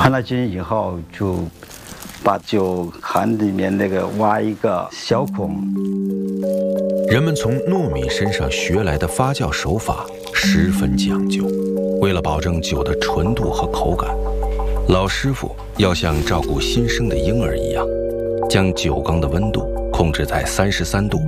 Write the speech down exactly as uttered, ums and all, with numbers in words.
换了菌以后，就把酒窖里面那个挖一个小孔。 人们从糯米身上学来的发酵手法十分讲究，为了保证酒的纯度和口感，老师傅要像照顾新生的婴儿一样，将酒缸的温度控制在三十三度